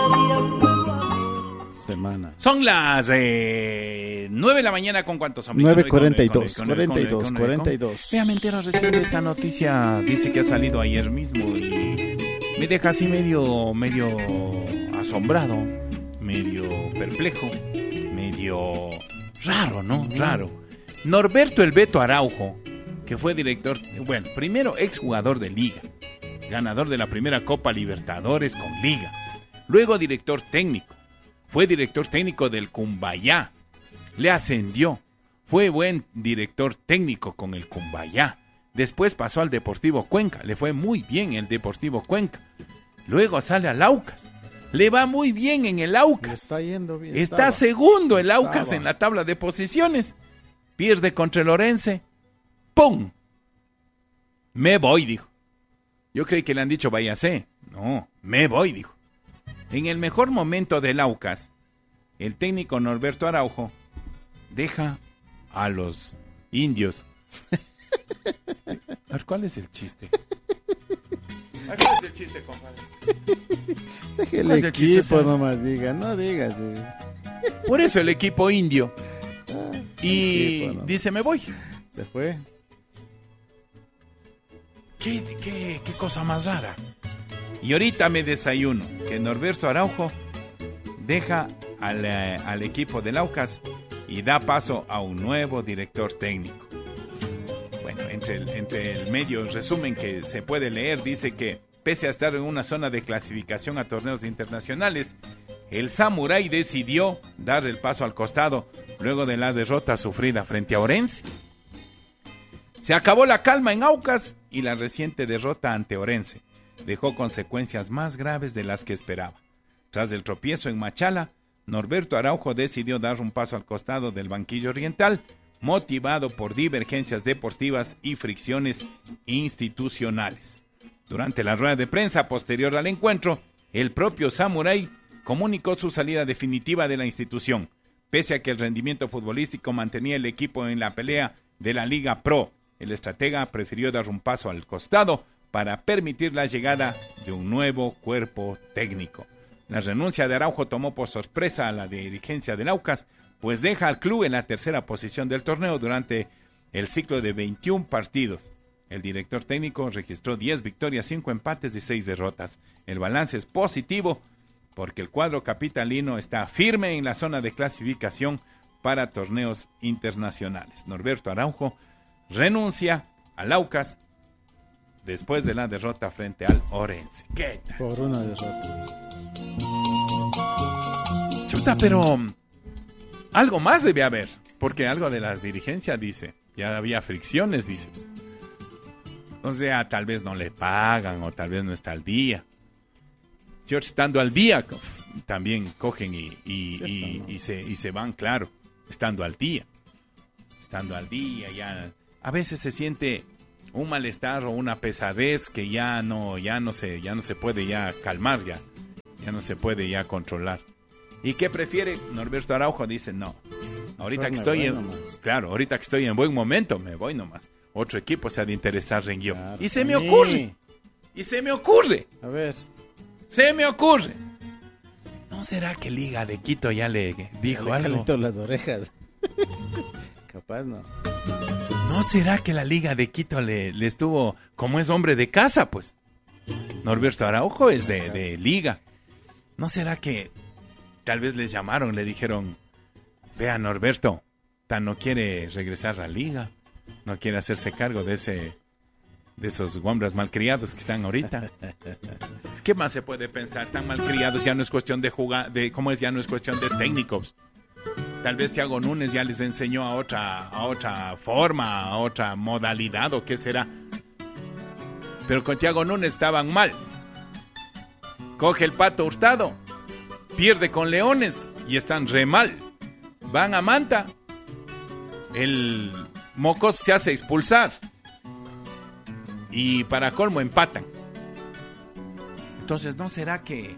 Semana. Son las 9 de la mañana, ¿con cuántos son? 9:42. 42. Vea, me entero recién de esta noticia. Dice que ha salido ayer mismo y me deja así medio asombrado, medio perplejo, medio raro, ¿no? Raro. Norberto El Beto Araujo, que fue director, bueno, primero exjugador de Liga, ganador de la primera Copa Libertadores con Liga, luego director técnico. Fue director técnico del Cumbayá, le ascendió, fue buen director técnico con el Cumbayá, después pasó al Deportivo Cuenca, le fue muy bien el Deportivo Cuenca, luego sale al Aucas, le va muy bien en el Aucas, está yendo bien, está segundo el Aucas en la tabla de posiciones, pierde contra el Orense, ¡pum! Me voy, dijo. Yo creí que le han dicho váyase, no, me voy, dijo. En el mejor momento del Aucas, el técnico Norberto Araujo deja a los indios. A ver, ¿cuál es el chiste? ¿Cuál es el chiste, compadre? Deje el equipo nomás, diga, no digas. Por eso el equipo indio. Y equipo, ¿no? dice, me voy. Se fue. ¿Qué cosa más rara? Y ahorita me desayuno que Norberto Araujo deja al equipo del Aucas y da paso a un nuevo director técnico. Bueno, entre el medio resumen que se puede leer, dice que pese a estar en una zona de clasificación a torneos internacionales, el Samurái decidió dar el paso al costado luego de la derrota sufrida frente a Orense. Se acabó la calma en Aucas y la reciente derrota ante Orense dejó consecuencias más graves de las que esperaba. Tras el tropiezo en Machala, Norberto Araujo decidió dar un paso al costado del banquillo oriental, motivado por divergencias deportivas y fricciones institucionales. Durante la rueda de prensa posterior al encuentro, el propio Samurái comunicó su salida definitiva de la institución, pese a que el rendimiento futbolístico mantenía el equipo en la pelea de la Liga Pro. El estratega prefirió dar un paso al costado para permitir la llegada de un nuevo cuerpo técnico. La renuncia de Araujo tomó por sorpresa a la dirigencia del Aucas, pues deja al club en la tercera posición del torneo durante el ciclo de 21 partidos. El director técnico registró 10 victorias, 5 empates y 6 derrotas. El balance es positivo porque el cuadro capitalino está firme en la zona de clasificación para torneos internacionales. Norberto Araujo renuncia al Aucas después de la derrota frente al Orense. ¿Qué tal? Por una derrota. Chuta, pero algo más debe haber, porque algo de las dirigencias dice, ya había fricciones, dice. O sea, tal vez no le pagan o tal vez no está al día. George, estando al día, también cogen y se van, claro, estando al día. Estando al día, ya a veces se siente un malestar o una pesadez que ya no se puede ya calmar, ya no se puede ya controlar. ¿Y qué prefiere? Norberto Araujo dice, no, ahorita que estoy ahorita que estoy en buen momento, me voy nomás. Otro equipo se ha de interesar en yo. Claro, y se me ocurre. A ver. Se me ocurre. ¿No será que Liga de Quito ya le dijo le algo? calentó las orejas. Capaz no. ¿No será que la Liga de Quito le estuvo, como es hombre de casa, pues? Norberto Araujo es de Liga. ¿No será que tal vez les llamaron, le dijeron, vea Norberto, tan no quiere regresar a la Liga, no quiere hacerse cargo de esos hombres malcriados que están ahorita? ¿Qué más se puede pensar? Tan malcriados, ya no es cuestión de jugar, ya no es cuestión de técnicos. Tal vez Thiago Núñez ya les enseñó a otra forma, a otra modalidad, o qué será. Pero con Thiago Núñez estaban mal. Coge el Pato Hurtado, pierde con Leones y están re mal. Van a Manta, el Mocos se hace expulsar y para colmo empatan. Entonces, ¿no será que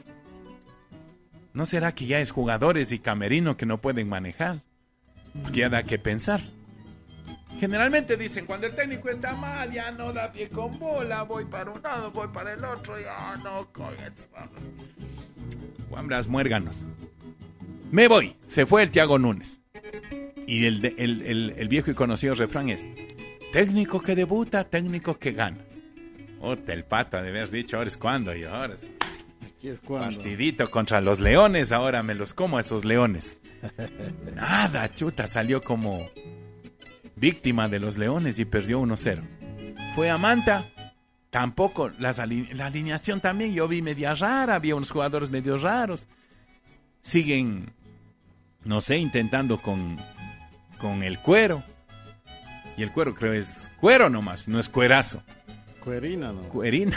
ya es jugadores y camerino que no pueden manejar? Porque ya da que pensar. Generalmente dicen, cuando el técnico está mal, ya no da pie con bola, voy para un lado, voy para el otro, ya no coges. Juan Blas Muérganos. Me voy. Se fue el Thiago Núñez. Y el viejo y conocido refrán es: técnico que debuta, técnico que gana. El Pato de haber dicho, ahora es cuando, y ahora es... Aquí es cuando. Partidito contra los leones, ahora me los como a esos leones. Nada, chuta, salió como víctima de los leones y perdió 1-0. Fue a Manta, tampoco, la alineación también, yo vi media rara, había unos jugadores medio raros. Siguen, no sé, intentando con el cuero. Y el cuero creo es cuero nomás, no es cuerazo. Cuerina, ¿no? Cuerina.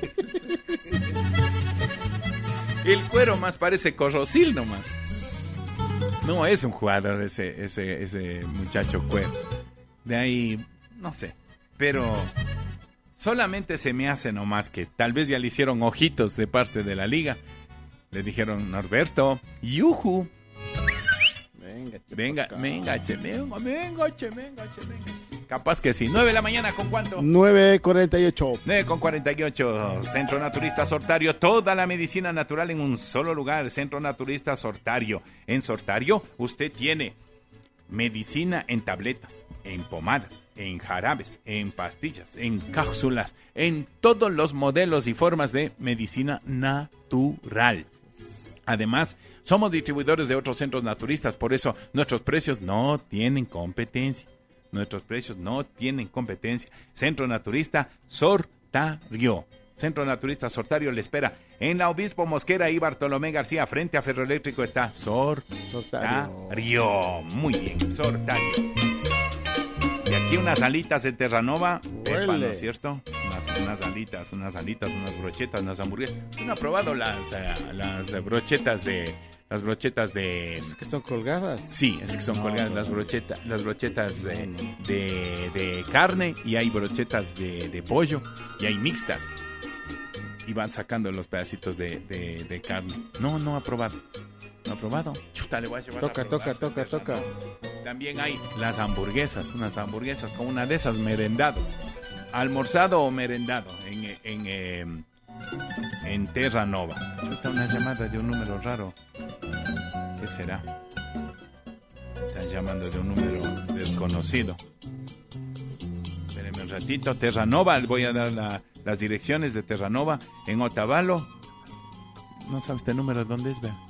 El cuero más parece corrosil nomás. No es un jugador ese muchacho cuero. De ahí, no sé. Pero solamente se me hace nomás que tal vez ya le hicieron ojitos de parte de la liga. Le dijeron, Norberto, yuju. Venga. Capaz que sí. 9 de la mañana, ¿con cuánto? 9:48. 9:48. Centro Naturista Sortario. Toda la medicina natural en un solo lugar. Centro Naturista Sortario. En Sortario usted tiene medicina en tabletas, en pomadas, en jarabes, en pastillas, en cápsulas, en todos los modelos y formas de medicina natural. Además, somos distribuidores de otros centros naturistas, por eso nuestros precios no tienen competencia. Centro Naturista Sortario. Centro Naturista Sortario le espera en la Obispo Mosquera y Bartolomé García. Frente a Ferroeléctrico está Sortario. Muy bien, Sortario. Y aquí unas alitas de Terranova. Pepa, ¿no es cierto? Unas alitas, unas brochetas, unas hamburguesas. ¿No ha probado las brochetas de... ¿Es que son colgadas? Sí, es que son colgadas las brochetas de carne, y hay brochetas de pollo, y hay mixtas. Y van sacando los pedacitos de carne. No ha probado. ¿No ha probado? Chuta, le voy a llevar a probar. Toca. También hay las hamburguesas, unas hamburguesas con una de esas merendado. Almorzado o merendado en Terranova. Chuta, una llamada de un número raro. ¿Qué será? Están llamando de un número desconocido. Espérenme un ratito. Terranova, voy a dar las direcciones de Terranova en Otavalo. No sabe este número, ¿dónde es? Vea.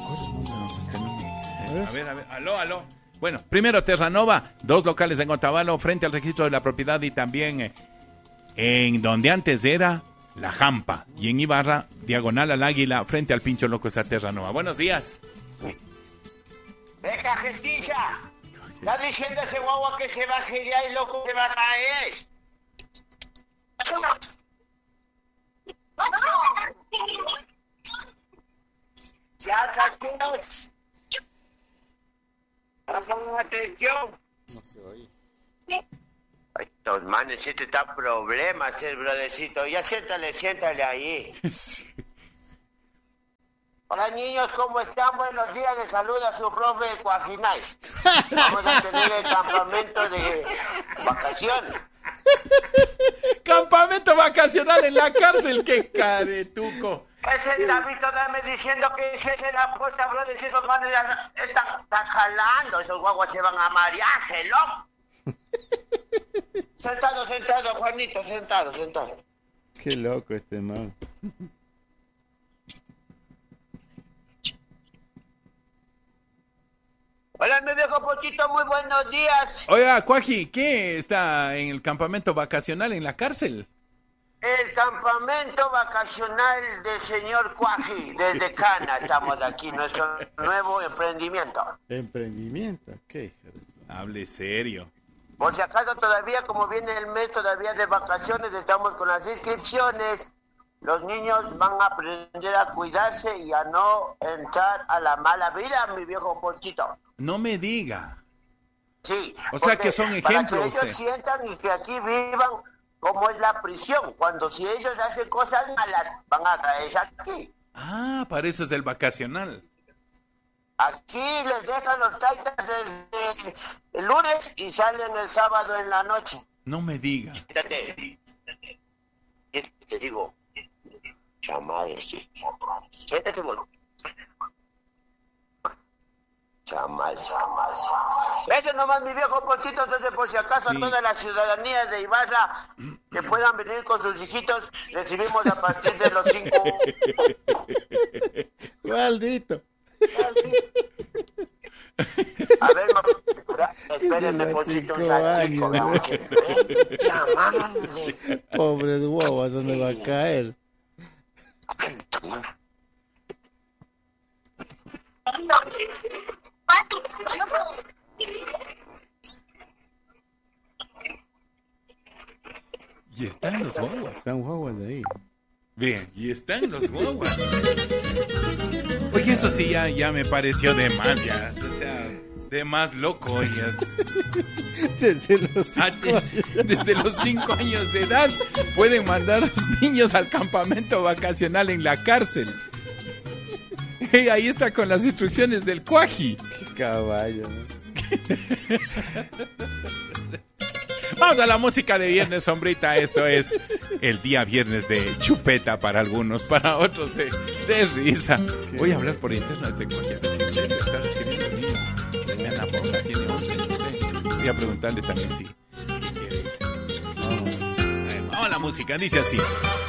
A ver. Aló. Bueno, primero Terranova, 2 locales en Otavalo, frente al registro de la propiedad, y también en donde antes era La Jampa, y en Ibarra, diagonal al Águila, frente al Pincho Loco está Terranova. Buenos días. Venga, gentilla. Está diciendo ese guagua que se baje ya y loco se va a caer. Ya saquemos. Pongan atención. No se oye. Estos manes, este está problemas, el brodecito. Ya siéntale ahí. Sí. Hola niños, ¿cómo están? Buenos días, les saluda su profe Cuajinais. Vamos a tener el campamento de vacaciones. Campamento vacacional en la cárcel, qué caretuco. Ese David todavía diciendo que ese se la puesta, brother, si esos manes ya están jalando, esos guaguas se van a marearse, loco. Sentado, Juanito, sentado. Qué loco este man. Hola, mi viejo Pochito, muy buenos días. Oiga, Cuaji, ¿qué está en el campamento vacacional en la cárcel? El campamento vacacional del señor Cuaji, desde Cana, estamos aquí, nuestro nuevo emprendimiento. ¿Emprendimiento? ¿Qué? Hable serio. Por si acaso todavía, como viene el mes todavía de vacaciones, estamos con las inscripciones. Los niños van a aprender a cuidarse y a no entrar a la mala vida, mi viejo Ponchito. No me diga. Sí. O sea que son ejemplos. Para que ellos sientan y que aquí vivan como es la prisión. Cuando si ellos hacen cosas malas, van a caer aquí. Ah, para eso es del vacacional. Aquí les dejan los taitas desde el lunes y salen el sábado en la noche. No me diga. Te digo, chamales, sí. Siéntate vos. Chamal. Eso nomás, mi viejo Poncito. Entonces, por si acaso, Sí. a toda la ciudadanía de Ibarra que puedan venir con sus hijitos, recibimos a partir de los 5. Maldito. A ver, espérenme, Tiene Poncito, un 5 saltico. años, Ven, llamándole. Pobres guaguas, ¿dónde va a caer? Y están los guaguas. Están guaguas ahí. Bien, y están los guaguas. Oye, eso sí ya me pareció de más, ya. O sea, de más loco, ya. Desde los 5 años. Desde los 5 años de edad pueden mandar a los niños al campamento vacacional en la cárcel. Y ahí está con las instrucciones del Cuaji. Qué caballo, ¿no? Vamos a la música de Viernes Sombrita. Esto es el día viernes de chupeta para algunos, para otros de risa. Voy a hablar por interno de Cuaji. A ver si está recibiendo el niño. Tenía Ana Paula, tiene 11, no sé. Voy a preguntarle también si quiere irse. Vamos a la música, dice así.